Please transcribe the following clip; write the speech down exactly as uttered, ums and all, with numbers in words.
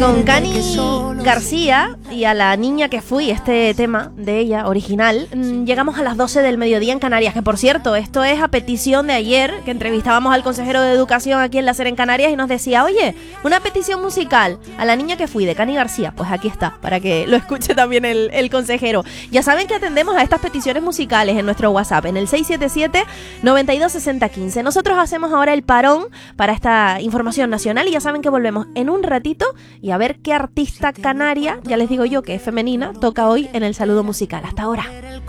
Con Cani García y a la niña que fui, este tema de ella, original, llegamos a las doce del mediodía en Canarias, que por cierto, esto es a petición de ayer, que entrevistábamos al consejero de Educación aquí en La Ser en Canarias y nos decía, oye, una petición musical a la niña que fui de Cani García. Pues aquí está, para que lo escuche también el, el consejero. Ya saben que atendemos a estas peticiones musicales en nuestro WhatsApp, en el seis siete siete, nueve dos seis cero uno cinco. Nosotros hacemos ahora el parón para esta información nacional y ya saben que volvemos en un ratito y a ver qué artista canaria, ya les digo yo que es femenina, toca hoy en el saludo musical. Hasta ahora.